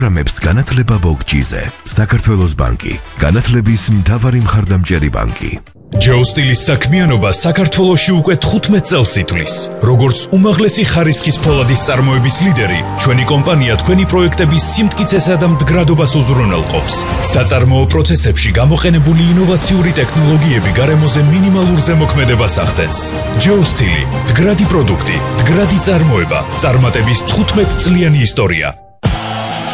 პროგრამებს განათლება ბოგჯიზე, საქართველოს ბანკი, განათლების მთავარი მხარდამჭერი ბანკი. ჯეოსტილის საქმიანობა საქართველოში უკვე 15 წელს ითვლის. როგორც უმაღლესი ხარისხის ფოლადის წარმოების ლიდერი, ჩვენი კომპანია თქვენი პროექტების სიმტკიცესა და მდგრადობას უზრუნველყოფს. საწარმოო პროცესებში გამოყენებული ინოვაციური ტექნოლოგიები გარემოზე მინიმალურ ზემოქმედებას ახდენს. ჯეოსტილი, მდგრადი პროდუქტი, მდგრადი წარმოება, წარმატების 15 წლიანი ისტორია.